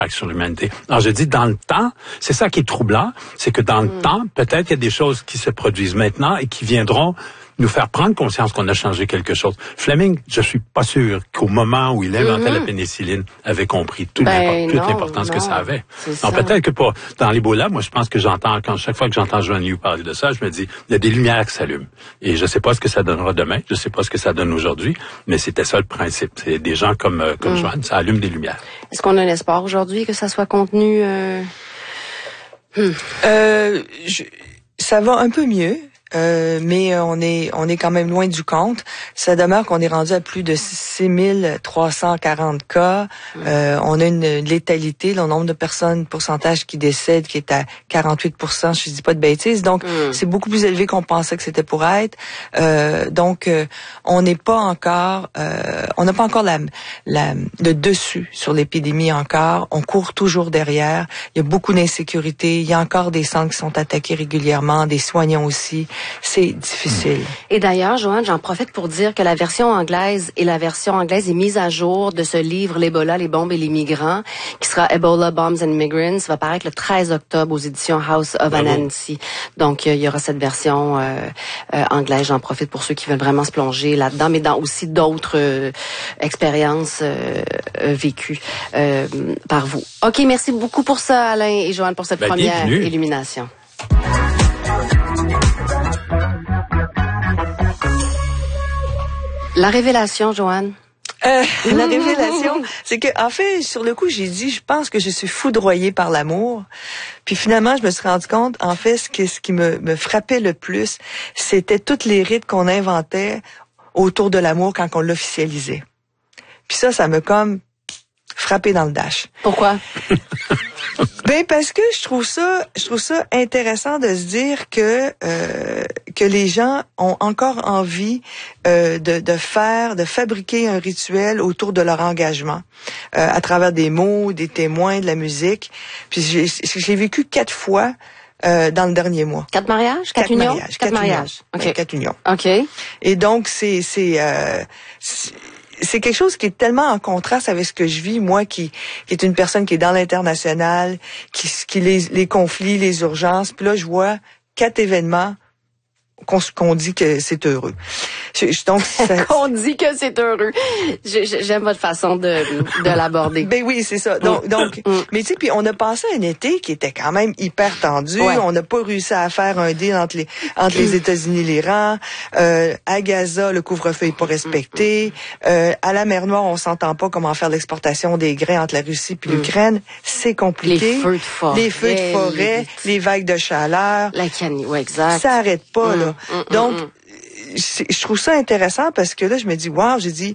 sur l'humanité. Alors, je dis, dans le temps, c'est ça qui est troublant, c'est que dans le temps, peut-être il y a des choses qui se produisent maintenant et qui viendront nous faire prendre conscience qu'on a changé quelque chose. Fleming, je suis pas sûr qu'au moment où il inventait la pénicilline, avait compris toute l'importance que ça avait. Donc peut-être que dans l'Ebola, moi je pense que chaque fois que j'entends Joanne Liu parler de ça, je me dis, il y a des lumières qui s'allument. Et je sais pas ce que ça donnera demain, je sais pas ce que ça donne aujourd'hui, mais c'était ça le principe. C'est des gens comme Joanne, ça allume des lumières. Est-ce qu'on a l'espoir aujourd'hui que ça soit contenu? Ça va un peu mieux. Mais on est quand même loin du compte. Ça demeure qu'on est rendu à plus de 6340 cas. On a une létalité, le nombre de personnes, pourcentage qui décèdent, qui est à 48%, je dis pas de bêtises. Donc, c'est beaucoup plus élevé qu'on pensait que c'était pour être. Donc, on n'est pas encore, on n'a pas encore le dessus sur l'épidémie encore. On court toujours derrière. Il y a beaucoup d'insécurité. Il y a encore des centres qui sont attaqués régulièrement, des soignants aussi. C'est difficile. Et d'ailleurs, Joanne, j'en profite pour dire que la version anglaise est mise à jour de ce livre L'Ebola, les bombes et les migrants, qui sera Ebola, Bombs and Migrants. Ça va paraître le 13 octobre aux éditions House of Anansi. Donc, il y aura cette version anglaise. J'en profite pour ceux qui veulent vraiment se plonger là-dedans, mais dans aussi d'autres expériences vécues par vous. OK, merci beaucoup pour ça, Alain et Joanne, pour cette première illumination. La révélation, Joanne. La révélation, c'est que, en fait, sur le coup, j'ai dit, je pense que je suis foudroyée par l'amour. Puis finalement, je me suis rendu compte, en fait, ce qui me frappait le plus, c'était tous les rites qu'on inventait autour de l'amour quand on l'officialisait. Puis ça m'a comme frappé dans le dash. Pourquoi? Ben parce que je trouve ça intéressant de se dire que les gens ont encore envie de fabriquer un rituel autour de leur engagement à travers des mots, des témoins, de la musique. Puis j'ai vécu 4 fois dans le dernier mois. 4 mariages? 4 unions? 4 mariages. OK. 4 unions. OK. Et donc c'est quelque chose qui est tellement en contraste avec ce que je vis, moi, qui est une personne qui est dans l'international, qui les conflits, les urgences. Puis là, je vois 4 événements qu'on dit que c'est heureux. Donc, qu'on dit que c'est heureux. J'aime votre façon de l'aborder. Ben oui, c'est ça. Donc, mais tu sais, puis on a passé un été qui était quand même hyper tendu. Ouais. On n'a pas réussi à faire un deal entre les États-Unis et l'Iran. À Gaza, le couvre-feu est pas respecté. À la mer Noire, on s'entend pas comment faire l'exportation des grains entre la Russie puis l'Ukraine. C'est compliqué. Les feux de forêt, les vagues de chaleur. La canne, ouais, exact. Ça arrête pas, là. Donc, je trouve ça intéressant parce que là, je me dis, wow, j'ai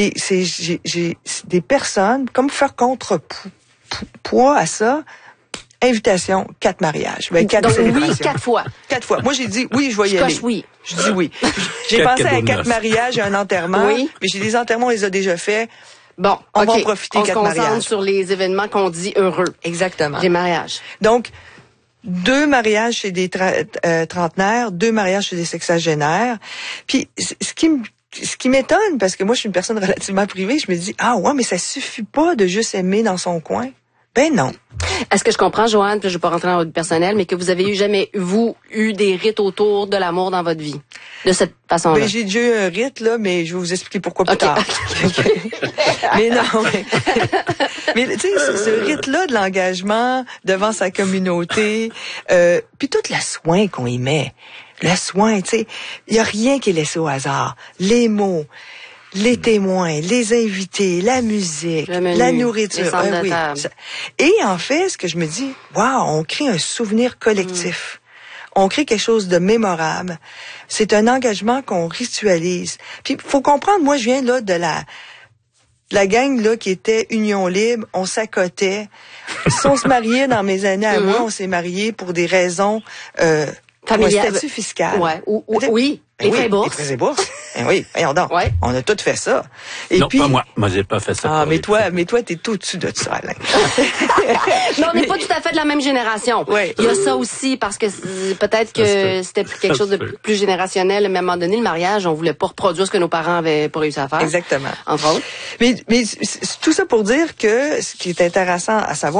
des personnes, comme pour faire contrepoids à ça, invitation, 4 mariages. Ben, 4 donc, célébrations. Oui, 4 fois. 4 fois. Moi, j'ai dit, oui, je vais y aller. Oui. Je dis oui. J'ai pensé à 4 mariages et un enterrement. Oui. Mais j'ai des enterrements, on les a déjà faits. Bon, on va en profiter 4 mariages. On se concentre sur les événements qu'on dit heureux. Exactement. Les mariages. Donc, 2 mariages chez des trentenaires, 2 mariages chez des sexagénaires. Puis ce qui m'étonne, parce que moi je suis une personne relativement privée, je me dis mais ça suffit pas de juste aimer dans son coin. Ben non. Est-ce que je comprends, Joanne, puis je ne vais pas rentrer dans votre personnel, mais que vous avez eu des rites autour de l'amour dans votre vie? De cette façon-là? Ben, j'ai déjà eu un rite, là, mais je vais vous expliquer pourquoi plus tard. Mais non, mais tu sais, ce rite-là de l'engagement devant sa communauté, puis tout le soin qu'on y met. Le soin, tu sais, il y a rien qui est laissé au hasard. Les mots, les témoins, les invités, la musique, la nourriture. Oui. Et en fait, ce que je me dis, on crée un souvenir collectif. On crée quelque chose de mémorable. C'est un engagement qu'on ritualise. Puis, faut comprendre, moi, je viens là de la gang là qui était Union Libre. On s'accotait. Si on se mariait dans mes années à moi, on s'est mariés pour des raisons familiales, statut fiscal. Ouais. Oui. Les frais bourses. Les frais bourses. Oui, voyons donc. Ouais. On a tout fait ça. Et non, puis, pas moi. Moi, j'ai pas fait ça. Mais toi, t'es tout au-dessus de ça, Alain. Mais on n'est pas tout à fait de la même génération. Oui. Il y a ça aussi, parce que peut-être que c'était quelque chose de plus générationnel. Mais à un moment donné, le mariage, on voulait pas reproduire ce que nos parents avaient pas réussi à faire. Exactement. Entre autres. Mais tout ça pour dire que ce qui est intéressant à savoir,